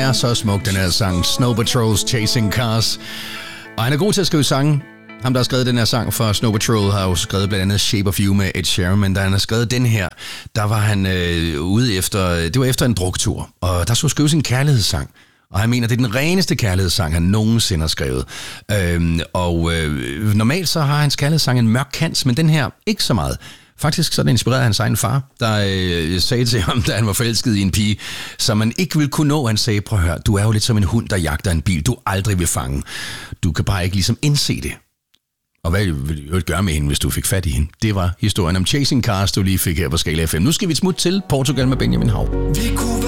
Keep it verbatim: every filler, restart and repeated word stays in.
er så smuk, den her sang. Snow Patrol's Chasing Cars. Og han er god til at skrive sange. Ham, der har skrevet den her sang for Snow Patrol, har jo skrevet blandt andet Shape of You med Ed Sheeran, men da han har skrevet den her, der var han øh, ude efter, det var efter en druktur, og der skulle skrive sin kærlighedssang. Og han mener, det er den reneste kærlighedssang, han nogensinde har skrevet. Øhm, og øh, normalt så har hans kærlighedssang en mørk kant, men den her ikke så meget. Faktisk så er det inspireret af hans egen far, der øh, sagde til ham, da han var forelsket i en pige, som man ikke ville kunne nå. Han sagde, prøv at høre, du er jo lidt som en hund, der jagter en bil, du aldrig vil fange. Du kan bare ikke ligesom indse det. Og hvad ville du gøre med hende, hvis du fik fat i hende? Det var historien om Chasing Cars, du lige fik her på Skala F M. Nu skal vi et smut til Portugal med Benjamin Hav.